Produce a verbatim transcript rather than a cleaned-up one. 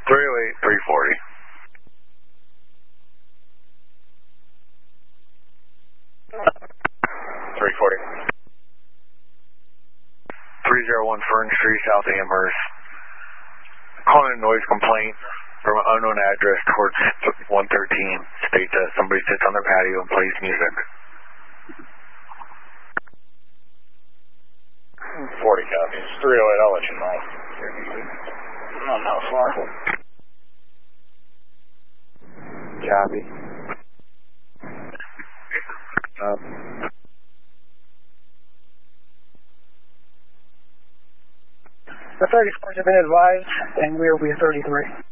three oh eight, three forty. three forty. three oh one Fern Street, South Amherst. Calling a noise complaint from an unknown address towards one thirteen. State that somebody sits on their patio and plays music. forty copies. three oh eight, I'll let you know. Not how far. Copy. Up. The thirty-fours have been advised, and we will be at thirty-three.